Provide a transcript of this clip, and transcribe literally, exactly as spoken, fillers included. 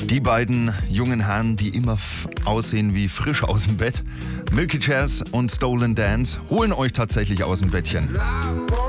Die beiden jungen Herren, die immer f- aussehen wie frisch aus dem Bett, Milky Chairs und Stolen Dance, holen euch tatsächlich aus dem Bettchen.